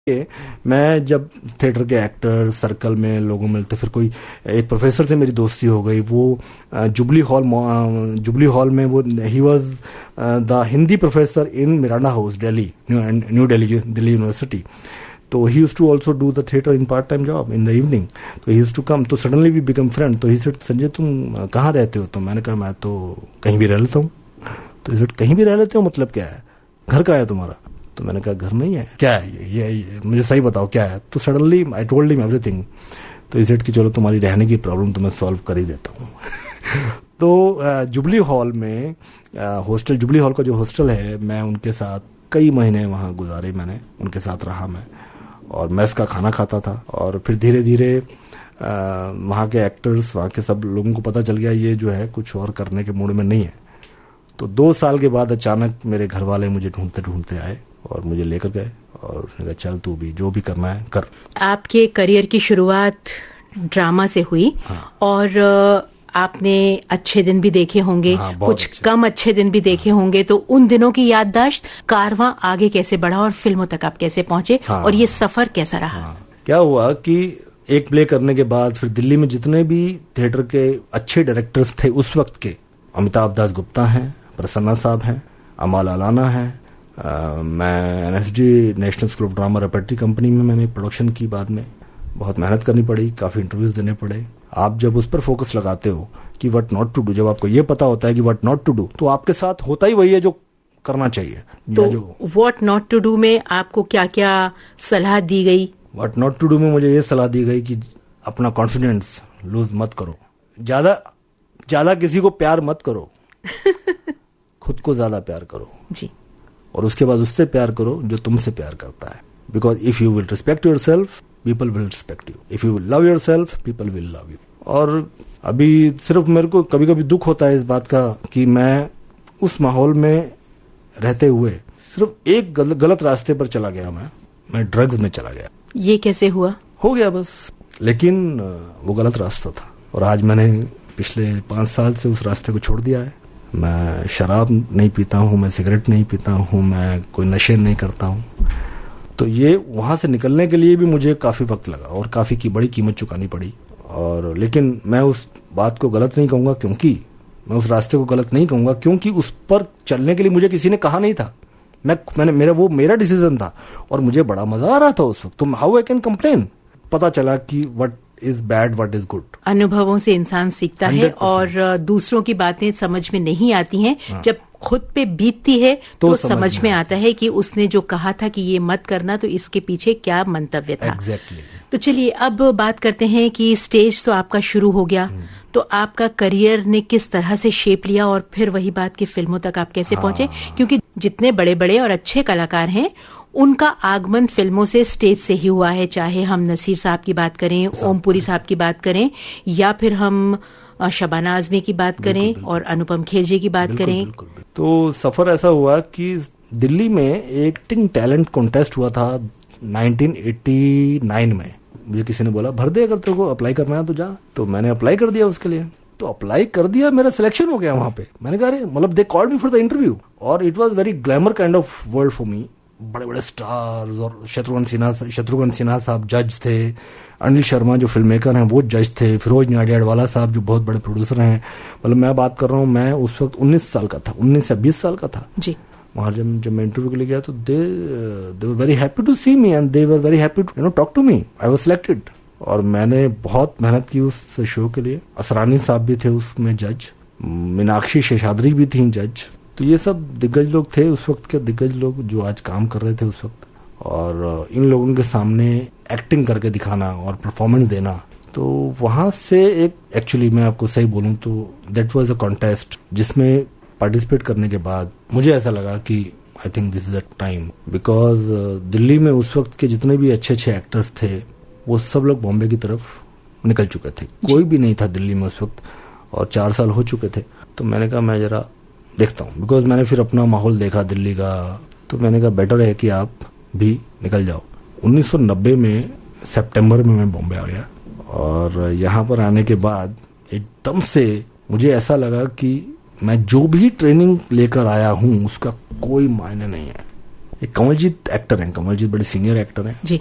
मैं जब थिएटर के एक्टर सर्कल में लोगों मिलते, फिर कोई एक प्रोफेसर से मेरी दोस्ती हो गई, वो जुबली हॉल में वो he was the Hindi professor in Miranda house Delhi, new Delhi university. तो ही used to also do the theatre in part time job in the evening. तो ही यूज्ड टू कम. तो सडनली वी बिकम फ्रेंड. तो he said, Sanjay तुम कहाँ रहते हो? तो मैंने कहा मैं तो कहीं भी रह लेता हूँ. तो ही सेड, कहीं भी रह लेते हो मतलब क्या है, घर कहाँ है तुम्हारा? तो मैंने कहा घर नहीं है. क्या है ये मुझे सही बताओ क्या है. तो suddenly I told him everything. तो ही सेड कि चलो तुम्हारी रहने की प्रॉब्लम तो मैं सॉल्व कर ही देता हूँ. तो जुबली हॉल में हॉस्टल, जुबली हॉल का जो हॉस्टल है, मैं उनके साथ कई महीने वहाँ गुजारे. मैंने उनके साथ रहा मैं, और मेस का खाना खाता था. और फिर धीरे धीरे वहाँ के एक्टर्स, वहाँ के सब लोगों को पता चल गया ये जो है कुछ और करने के मूड में नहीं है. तो 2 साल के बाद अचानक मेरे घर वाले मुझे ढूंढते ढूंढते आए और मुझे लेकर गए और उसने कहा चल तू भी जो भी करना है कर. आपके करियर की शुरुआत ड्रामा से हुई. हाँ. और आपने अच्छे दिन भी देखे होंगे. हाँ, कुछ कम अच्छे दिन भी देखे होंगे. तो उन दिनों की याददाश्त, कारवां आगे कैसे बढ़ा और फिल्मों तक आप कैसे पहुंचे. हाँ. और ये सफर कैसा रहा. हाँ. क्या हुआ कि एक प्ले करने के बाद फिर दिल्ली में जितने भी थिएटर के अच्छे डायरेक्टर्स थे उस वक्त के, अमिताभ दास गुप्ता हैं, प्रसन्ना साहब हैं, अमाल अलाना है, मैं NSD national school of drama repertory company में मैंने प्रोडक्शन की. बाद में बहुत मेहनत करनी पड़ी, काफी इंटरव्यूज देने पड़े. आप जब उस पर फोकस लगाते हो कि व्हाट नॉट टू डू, जब आपको ये पता होता है कि व्हाट नॉट टू डू, तो आपके साथ होता ही वही है जो करना चाहिए. तो व्हाट नॉट टू डू में आपको क्या क्या सलाह दी गई? व्हाट नॉट टू डू में मुझे ये सलाह दी गई कि अपना कॉन्फिडेंस लूज मत करो, ज्यादा किसी को प्यार मत करो. खुद को ज्यादा प्यार करो जी, और उसके बाद उससे प्यार करो जो तुमसे प्यार करता है. Because if you will respect your self, people will respect you. If you will love your self, people will love you. और अभी सिर्फ मेरे को कभी कभी दुख होता है इस बात का कि मैं उस माहौल में रहते हुए सिर्फ एक गलत रास्ते पर चला गया. मैं ड्रग्स में चला गया. ये कैसे हुआ? हो गया बस. लेकिन वो गलत रास्ता था और आज मैंने पिछले 5 साल से उस रास्ते को छोड़ दिया है. मैं शराब नहीं पीता हूँ, मैं सिगरेट नहीं पीता हूँ, मैं कोई नशे नहीं करता हूँ. तो ये वहां से निकलने के लिए भी मुझे काफी वक्त लगा और काफी की बड़ी कीमत चुकानी पड़ी. और लेकिन मैं उस बात को गलत नहीं कहूंगा, क्योंकि मैं उस रास्ते को गलत नहीं कहूंगा क्योंकि उस पर चलने के लिए मुझे किसी ने कहा नहीं था. मेरा डिसीजन था और मुझे बड़ा मजा आ रहा था उस वक्त. तो हाउ आई कैन कंप्लेन. पता चला कि what is bad, what is good. अनुभवों से इंसान सीखता है और दूसरों की बातें समझ में नहीं आती हैं. हाँ. जब खुद पे बीतती है तो समझ में आता है कि उसने जो कहा था कि ये मत करना, तो इसके पीछे क्या मंतव्य था. Exactly. तो चलिए अब बात करते हैं कि स्टेज तो आपका शुरू हो गया. तो आपका करियर ने किस तरह से शेप लिया और फिर वही बात कि फिल्मों तक आप कैसे पहुंचे. क्योंकि जितने बड़े बड़े और अच्छे कलाकार हैं उनका आगमन फिल्मों से, स्टेज से ही हुआ है. चाहे हम नसीर साहब की बात करें, ओमपुरी साहब की बात करें, या फिर हम शबाना आजमी की बात करें और अनुपम खेर जी की बात करें. तो सफर ऐसा हुआ कि दिल्ली में एक एक्टिंग टैलेंट कॉन्टेस्ट हुआ था 1989 में. मुझे किसी ने बोला भर दे, अगर तेरे को अप्लाई करना है तो जा. तो मैंने अप्लाई कर दिया उसके लिए. तो अप्लाई कर दिया, मेरा सिलेक्शन हो गया वहां पे. मैंने कहा अरे मतलब they called me for the interview और it was very glamour kind of world for me. बड़े बड़े स्टार्स और शत्रुघ्न सिन्हा साहब जज थे, अनिल शर्मा जो फिल्म मेकर हैं वो जज थे, फिरोज नाडियाडवाला साहब जो बहुत बड़े प्रोड्यूसर हैं. मतलब मैं बात कर रहा हूँ, मैं उस वक्त 19 साल का था, 19 या 20 साल का था जी. वहां जब मैं इंटरव्यू के लिए गया तो दे were very happy to C me and they were very happy to talk to me. I was selected और मैंने बहुत मेहनत की उस शो के लिए. असरानी साहब भी थे उसमें जज, मीनाक्षी शेषाद्री भी थी जज. तो ये सब दिग्गज लोग थे उस वक्त के, दिग्गज लोग जो आज काम कर रहे थे उस वक्त. और इन लोगों के सामने एक्टिंग करके दिखाना और परफॉर्मेंस देना, तो वहां से एक एक्चुअली मैं आपको सही बोलूं तो दैट वाज अ कॉन्टेस्ट जिसमें पार्टिसिपेट करने के बाद मुझे ऐसा लगा कि I think this is the time. Because Delhi में उस वक्त के जितने भी अच्छे अच्छे एक्टर्स थे वो सब लोग बॉम्बे की तरफ निकल चुके थे. कोई भी नहीं था दिल्ली में उस वक्त और 4 साल हो चुके थे. तो मैंने कहा मैं जरा देखता हूँ. बिकॉज मैंने फिर अपना माहौल देखा दिल्ली का, तो मैंने कहा बेटर है कि आप भी निकल जाओ. 1990 में सितंबर में मैं बॉम्बे आ गया और यहाँ पर आने के बाद एकदम से मुझे ऐसा लगा कि मैं जो भी ट्रेनिंग लेकर आया हूँ उसका कोई मायने नहीं है. एक कमलजीत एक्टर हैं, कमलजीत बड़े सीनियर एक्टर हैं जी।